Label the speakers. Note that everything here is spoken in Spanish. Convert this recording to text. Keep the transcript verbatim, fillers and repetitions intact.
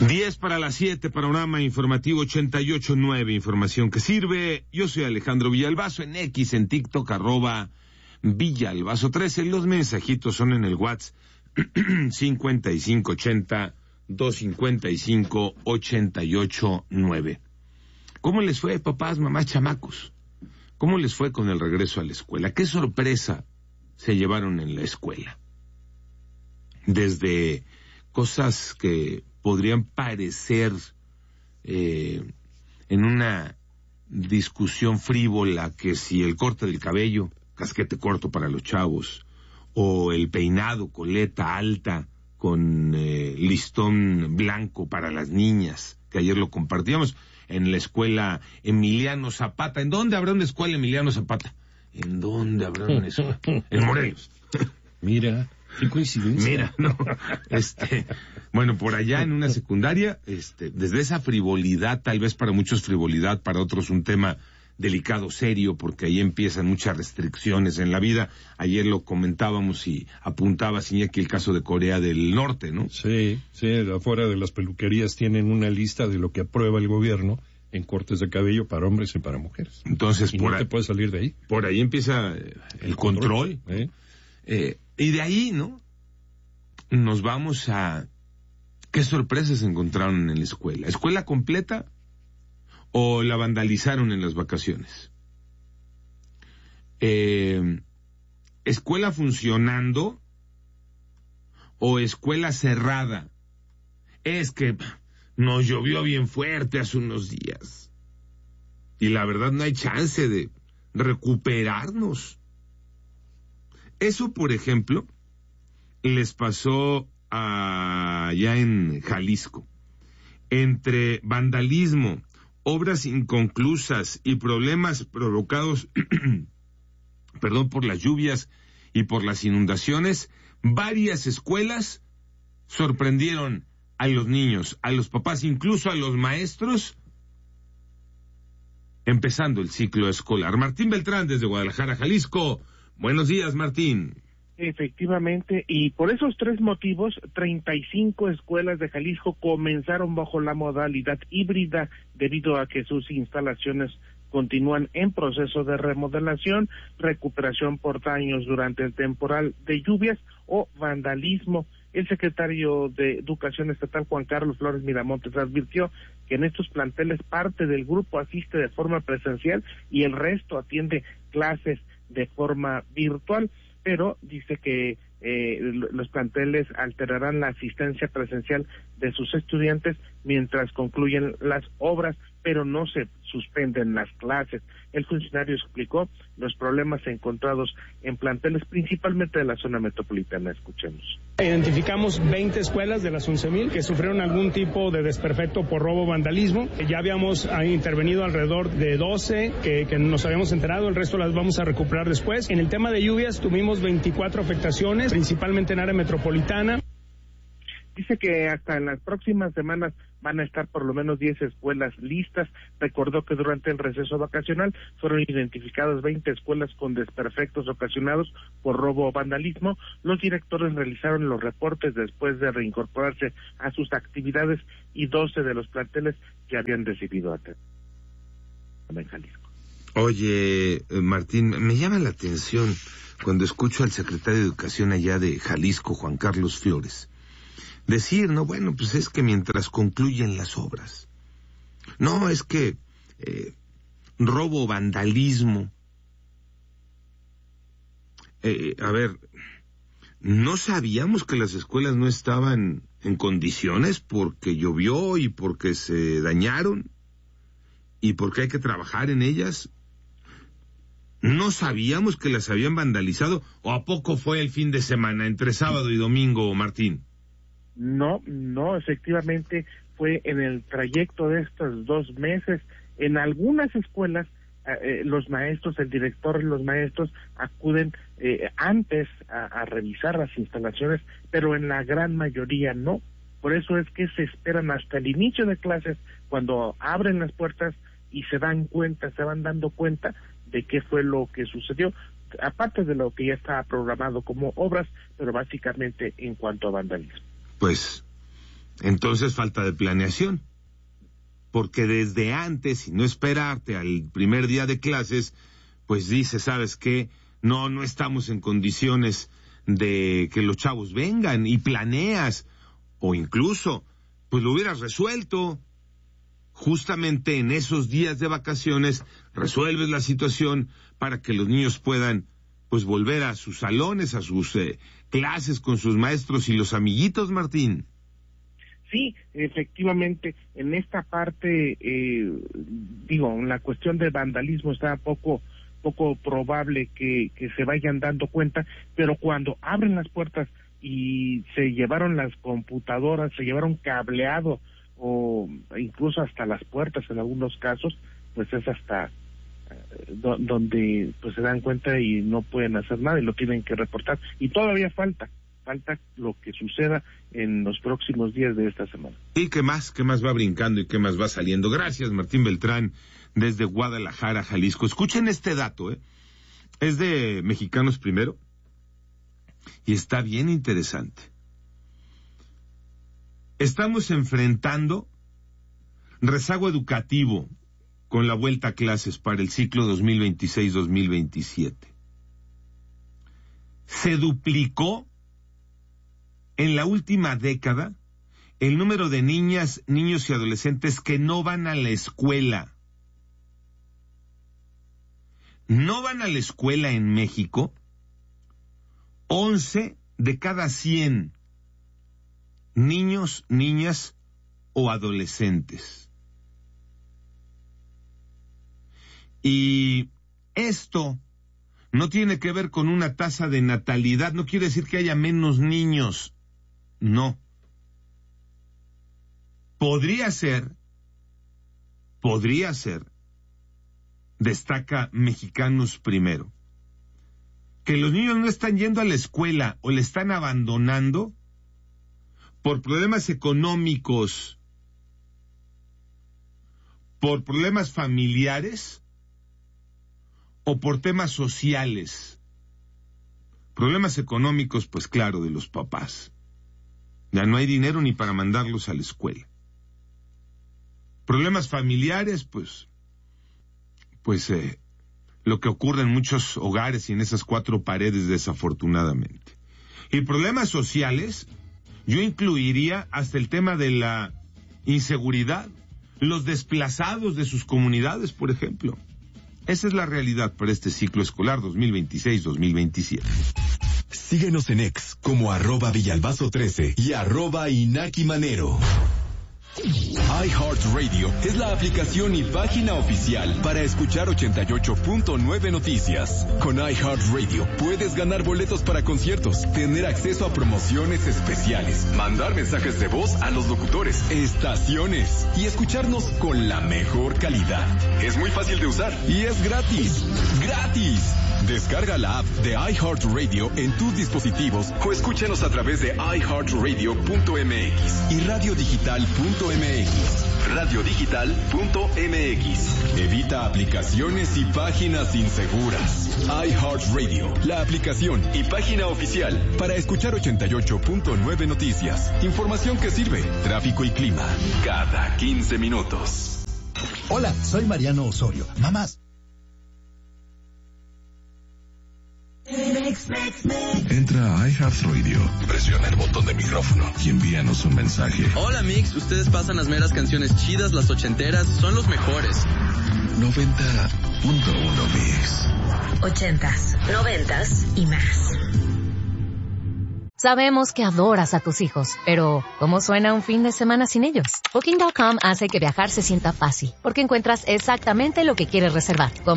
Speaker 1: Diez para las siete, panorama informativo ochenta y ocho punto nueve, información que sirve. Yo soy Alejandro Villalbazo, en X, en TikTok, arroba Villalbazo trece. Los mensajitos son en el WhatsApp cincuenta y cinco ochenta, doscientos cincuenta y cinco, ochenta y ocho nueve. ¿Cómo les fue, papás, mamás, chamacos? ¿Cómo les fue con el regreso a la escuela? ¿Qué sorpresa se llevaron en la escuela? Desde cosas que podrían parecer eh, en una discusión frívola, que si el corte del cabello, casquete corto para los chavos, o el peinado, coleta alta con eh, listón blanco para las niñas, que ayer lo compartíamos en la escuela Emiliano Zapata. ¿En dónde habrá una escuela Emiliano Zapata? ¿En dónde habrá una escuela? En Morelos.
Speaker 2: Mira, qué coincidencia.
Speaker 1: Mira, no, este, bueno, por allá en una secundaria, este, desde esa frivolidad, tal vez para muchos frivolidad, para otros un tema delicado, serio, porque ahí empiezan muchas restricciones en la vida. Ayer lo comentábamos y apuntaba Iñaki el caso de Corea del Norte, ¿no?
Speaker 2: Sí, sí, afuera de las peluquerías tienen una lista de lo que aprueba el gobierno en cortes de cabello para hombres y para mujeres.
Speaker 1: Entonces,
Speaker 2: y
Speaker 1: por
Speaker 2: no
Speaker 1: ahí,
Speaker 2: te puedes salir de ahí.
Speaker 1: Por ahí empieza el, el control. control
Speaker 2: ¿eh?
Speaker 1: Eh, y de ahí, ¿no? Nos vamos a... ¿Qué sorpresas encontraron en la escuela? ¿Escuela completa o la vandalizaron en las vacaciones? Eh, ¿Escuela funcionando o escuela cerrada? Es que nos llovió bien fuerte hace unos días y la verdad no hay chance de recuperarnos. Eso, por ejemplo, les pasó allá en Jalisco. Entre vandalismo, obras inconclusas y problemas provocados perdón, por las lluvias y por las inundaciones, varias escuelas sorprendieron a los niños, a los papás, incluso a los maestros, empezando el ciclo escolar. Martín Beltrán, desde Guadalajara, Jalisco. Buenos días, Martín.
Speaker 3: Efectivamente, y por esos tres motivos, treinta y cinco escuelas de Jalisco comenzaron bajo la modalidad híbrida debido a que sus instalaciones continúan en proceso de remodelación, recuperación por daños durante el temporal de lluvias o vandalismo. El secretario de Educación Estatal, Juan Carlos Flores Miramontes, advirtió que en estos planteles parte del grupo asiste de forma presencial y el resto atiende clases de forma virtual, pero dice que eh, los planteles alterarán la asistencia presencial de sus estudiantes mientras concluyen las obras, pero no se suspenden las clases. El funcionario explicó los problemas encontrados en planteles principalmente de la zona metropolitana. Escuchemos.
Speaker 4: Identificamos veinte escuelas de las once mil que sufrieron algún tipo de desperfecto por robo o vandalismo. Ya habíamos intervenido alrededor de doce que, que nos habíamos enterado, el resto las vamos a recuperar después. En el tema de lluvias tuvimos veinticuatro afectaciones, principalmente en área metropolitana.
Speaker 3: Dice que hasta en las próximas semanas van a estar por lo menos diez escuelas listas. Recordó que durante el receso vacacional fueron identificadas veinte escuelas con desperfectos ocasionados por robo o vandalismo. Los directores realizaron los reportes después de reincorporarse a sus actividades y doce de los planteles ya habían recibido atención en Jalisco.
Speaker 1: Oye, Martín, me llama la atención cuando escucho al secretario de Educación allá de Jalisco, Juan Carlos Flores, decir, no, bueno, pues es que mientras concluyen las obras. No, es que eh, robo, vandalismo. Eh, a ver, ¿no sabíamos que las escuelas no estaban en condiciones porque llovió y porque se dañaron y porque hay que trabajar en ellas? ¿No sabíamos que las habían vandalizado? ¿O a poco fue el fin de semana, entre sábado y domingo, Martín?
Speaker 3: No, no, efectivamente fue en el trayecto de estos dos meses. En algunas escuelas, eh, los maestros, el director y los maestros acuden eh, antes a, a revisar las instalaciones, pero en la gran mayoría no. Por eso es que se esperan hasta el inicio de clases, cuando abren las puertas y se dan cuenta, se van dando cuenta de qué fue lo que sucedió, aparte de lo que ya estaba programado como obras, pero básicamente en cuanto a vandalismo.
Speaker 1: Pues Entonces falta de planeación, porque desde antes, y no esperarte al primer día de clases, pues dices, ¿sabes qué? No, no estamos en condiciones de que los chavos vengan, y planeas, o incluso, pues lo hubieras resuelto. Justamente en esos días de vacaciones resuelves la situación para que los niños puedan pues volver a sus salones, a sus eh, clases con sus maestros y los amiguitos, Martín.
Speaker 3: Sí, efectivamente, en esta parte, eh, digo, en la cuestión de vandalismo está poco poco probable que, que se vayan dando cuenta, pero cuando abren las puertas y se llevaron las computadoras, se llevaron cableado, o incluso hasta las puertas en algunos casos, pues es hasta eh, do, donde pues se dan cuenta y no pueden hacer nada y lo tienen que reportar, y todavía falta falta lo que suceda en los próximos días de esta semana.
Speaker 1: ¿Y qué más? ¿Qué más va brincando y qué más va saliendo? Gracias, Martín Beltrán, desde Guadalajara, Jalisco. Escuchen este dato, ¿eh? Es de Mexicanos Primero y está bien interesante. Estamos enfrentando rezago educativo con la vuelta a clases para el ciclo dos mil veintiséis dos mil veintisiete. Se duplicó en la última década el número de niñas, niños y adolescentes que no van a la escuela. No van a la escuela en México once de cada cien niños, niñas o adolescentes. Y esto no tiene que ver con una tasa de natalidad, no quiere decir que haya menos niños, no. Podría ser, podría ser, destaca Mexicanos Primero, que los niños no están yendo a la escuela o le están abandonando por problemas económicos, por problemas familiares o por temas sociales. Problemas económicos, pues claro, de los papás. Ya no hay dinero ni para mandarlos a la escuela. Problemas familiares, pues, pues eh, lo que ocurre en muchos hogares y en esas cuatro paredes, desafortunadamente. Y problemas sociales, yo incluiría hasta el tema de la inseguridad, los desplazados de sus comunidades, por ejemplo. Esa es la realidad para este ciclo escolar dos mil veintiséis dos mil veintisiete.
Speaker 5: Síguenos en X como arroba Villalbazo trece y arroba Inaki Manero. iHeartRadio es la aplicación y página oficial para escuchar ochenta y ocho punto nueve Noticias. Con iHeartRadio puedes ganar boletos para conciertos, tener acceso a promociones especiales, mandar mensajes de voz a los locutores, estaciones y escucharnos con la mejor calidad. Es muy fácil de usar y es gratis. ¡Gratis! Descarga la app de iHeartRadio en tus dispositivos o escúchanos a través de i heart radio punto m x y radio digital punto m x. radio digital punto m x. Evita aplicaciones y páginas inseguras. iHeartRadio, la aplicación y página oficial para escuchar ochenta y ocho punto nueve Noticias. Información que sirve, tráfico y clima, cada quince minutos.
Speaker 6: Hola, soy Mariano Osorio. Mamás.
Speaker 5: Entra a iHeartRadio, presiona el botón de micrófono y envíanos un mensaje.
Speaker 7: Hola Mix, ustedes pasan las meras canciones chidas, las ochenteras, son los mejores.
Speaker 5: noventa punto uno Mix.
Speaker 8: Ochentas, noventas y más.
Speaker 9: Sabemos que adoras a tus hijos, pero ¿cómo suena un fin de semana sin ellos? Booking punto com hace que viajar se sienta fácil, porque encuentras exactamente lo que quieres reservar.